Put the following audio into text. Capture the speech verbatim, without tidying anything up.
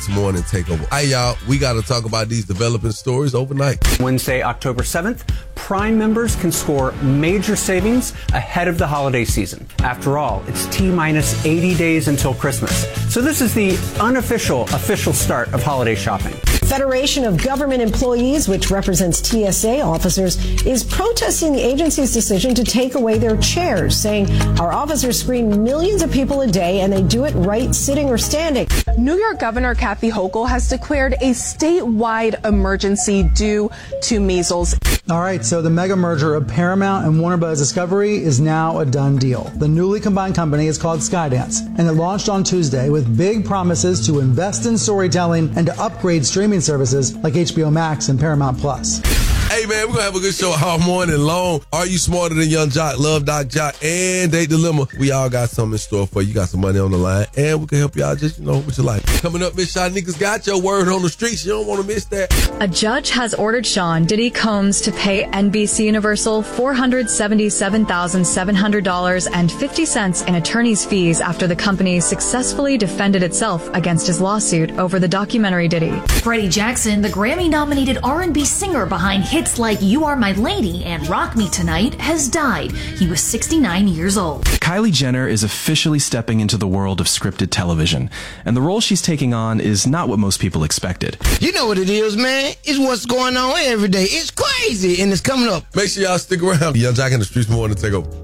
Streets Morning Takeover. Hey, y'all, we got to talk about these developing stories overnight. Wednesday, October seventh, Prime members can score major savings ahead of the holiday season. After all, it's T-minus eighty days until Christmas. So this is the unofficial, official start of holiday shopping. Federation of Government Employees, which represents T S A officers, is protesting the agency's decision to take away their chairs, saying our officers screen millions of people a day and they do it right sitting or standing. New York Governor Kathy Hochul has declared a statewide emergency due to measles. All right, so the mega merger of Paramount and Warner Bros. Discovery is now a done deal. The newly combined company is called Skydance, and it launched on Tuesday with big promises to invest in storytelling and to upgrade streaming services like H B O Max and Paramount Plus. Hey, man, we're going to have a good show all morning long. Are you smarter than Young Jock, Love Doc Jock, and Date Dilemma? We all got something in store for you. You got some money on the line, and we can help you out just, you know, with your life. Coming up, Miss Shaniqua's got your word on the streets. You don't want to miss that. A judge has ordered Sean Diddy Combs to pay N B C Universal four hundred seventy-seven thousand seven hundred dollars and fifty cents in attorney's fees after the company successfully defended itself against his lawsuit over the documentary Diddy. Freddie Jackson, the Grammy-nominated R and B singer behind hits like You Are My Lady and Rock Me Tonight, has died. He was sixty-nine years old. Kylie Jenner is officially stepping into the world of scripted television, and the role she's taking on is not what most people expected. You know what it is, man. It's what's going on every day. It's crazy, and it's coming up. Make sure y'all stick around. Young Jock in the Streets Morning Takeover.